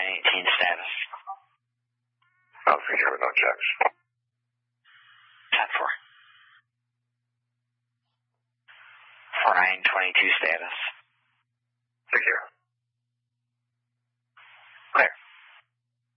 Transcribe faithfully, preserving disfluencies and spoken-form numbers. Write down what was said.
nine eighteen status. Alpha Zero, no checks. ten four. four nine twenty-two status.